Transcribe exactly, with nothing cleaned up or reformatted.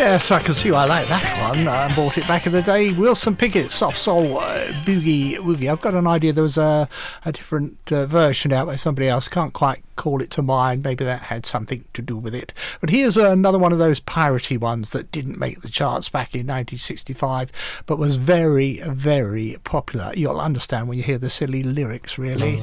Yes, I can see why I like that one. I uh, bought it back in the day. Wilson Pickett, Soft Soul uh, Boogie Woogie. I've got an idea there was a, a different uh, version out by somebody else. Can't quite call it to mind. Maybe that had something to do with it. But here's uh, another one of those piratey ones that didn't make the charts back in nineteen sixty-five, but was very, very popular. You'll understand when you hear the silly lyrics, really.